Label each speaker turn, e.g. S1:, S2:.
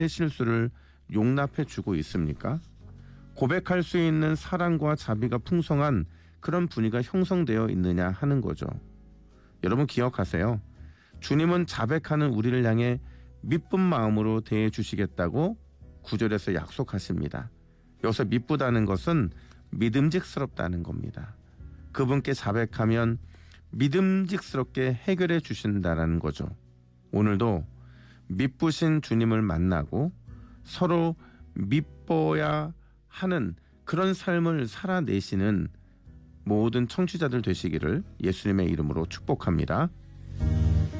S1: 실수를 용납해 주고 있습니까? 고백할 수 있는 사랑과 자비가 풍성한 그런 분위기가 형성되어 있느냐 하는 거죠. 여러분 기억하세요. 주님은 자백하는 우리를 향해 미쁜 마음으로 대해 주시겠다고 9절에서 약속하십니다. 여기서 미쁘다는 것은 믿음직스럽다는 겁니다. 그분께 자백하면 믿음직스럽게 해결해 주신다는 거죠. 오늘도 미쁘신 주님을 만나고 서로 미뻐야 하는 그런 삶을 살아내시는 모든 청취자들 되시기를 예수님의 이름으로 축복합니다.